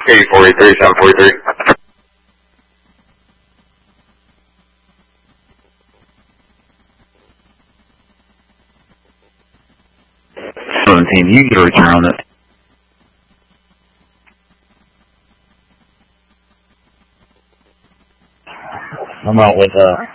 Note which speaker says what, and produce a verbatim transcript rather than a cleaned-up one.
Speaker 1: eight four eight three, seven four three.
Speaker 2: seventeen, you can get a return on it. I'm out with, uh,